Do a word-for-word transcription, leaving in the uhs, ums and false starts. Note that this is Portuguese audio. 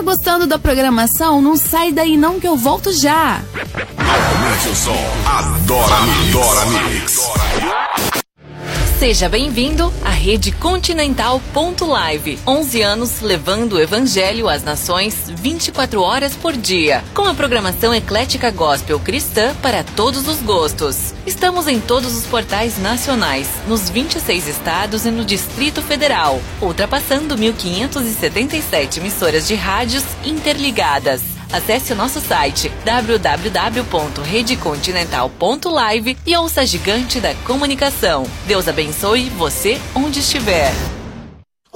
gostando da programação? Não sai daí não que eu volto já. Aumente o som, adora Mix. Adora Mix. Seja bem-vindo à Rede Continental ponto live. onze anos levando o evangelho às nações vinte e quatro horas por dia. Com a programação eclética gospel cristã para todos os gostos. Estamos em todos os portais nacionais, nos vinte e seis estados e no Distrito Federal, ultrapassando mil quinhentas e setenta e sete emissoras de rádios interligadas. Acesse o nosso site w w w ponto rede continental ponto live e ouça a gigante da comunicação. Deus abençoe você onde estiver.